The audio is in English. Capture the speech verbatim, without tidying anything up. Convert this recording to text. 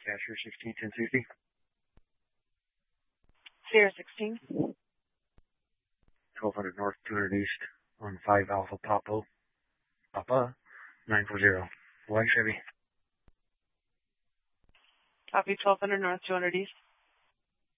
Cashier sixteen ten sixty. Sierra sixteen. twelve hundred North, two hundred East, on five Alpha Papa, Papa, nine four zero. White Chevy. Copy twelve hundred North, two hundred East.